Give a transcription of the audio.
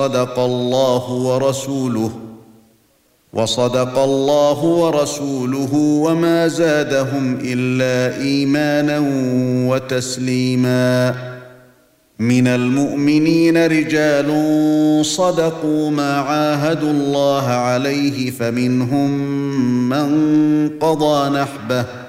وصدق الله ورسوله وما زادهم إلا إيمانا وتسليما. من المؤمنين رجال صدقوا ما عاهدوا الله عليه فمنهم من قضى نحبه